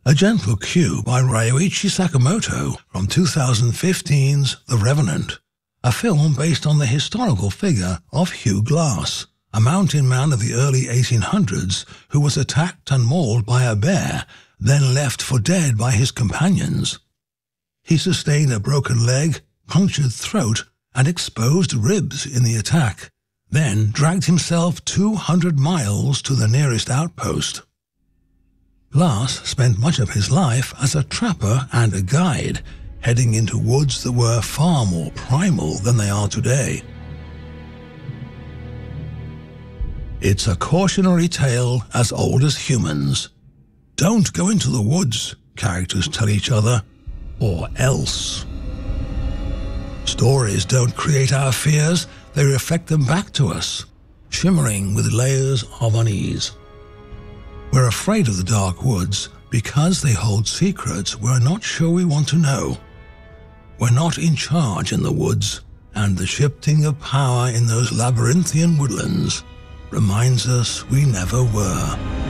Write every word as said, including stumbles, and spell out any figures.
A Gentle Cue by Ryuichi Sakamoto from two thousand fifteen's The Revenant, a film based on the historical figure of Hugh Glass, a mountain man of the early eighteen hundreds who was attacked and mauled by a bear, then left for dead by his companions. He sustained a broken leg, punctured throat, and exposed ribs in the attack, then dragged himself two hundred miles to the nearest outpost. Glass spent much of his life as a trapper and a guide, heading into woods that were far more primal than they are today. It's a cautionary tale as old as humans. Don't go into the woods, characters tell each other, or else. Stories don't create our fears, they reflect them back to us, shimmering with layers of unease. We're afraid of the dark woods because they hold secrets we're not sure we want to know. We're not in charge in the woods, and the shifting of power in those labyrinthian woodlands reminds us we never were.